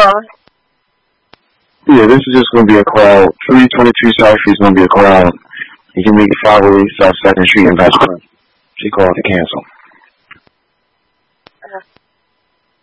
calling? Yeah, this is just going to be a call. 322 South Street is going to be a call. You can meet 508 South 2nd Street in Vasco. She called to cancel.